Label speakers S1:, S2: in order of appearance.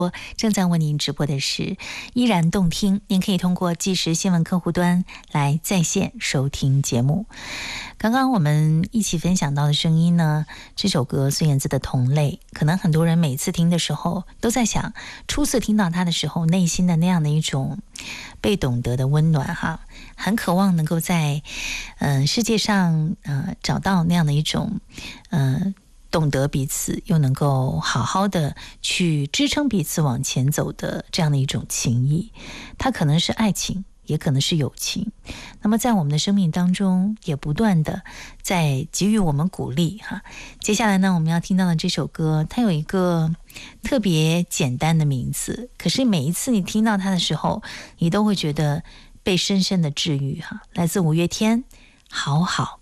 S1: 正在为您直播的是依然动听，您可以通过即时新闻客户端来在线收听节目。刚刚我们一起分享到的声音呢，这首歌孙燕姿的《同类》，可能很多人每次听的时候都在想，初次听到它的时候内心的那样的一种被懂得的温暖哈，很渴望能够在世界上找到那样的一种懂得彼此，又能够好好的去支撑彼此往前走的这样的一种情谊。它可能是爱情，也可能是友情。那么在我们的生命当中也不断的在给予我们鼓励哈。接下来呢，我们要听到的这首歌，它有一个特别简单的名字，可是每一次你听到它的时候，你都会觉得被深深的治愈哈。来自五月天，好好。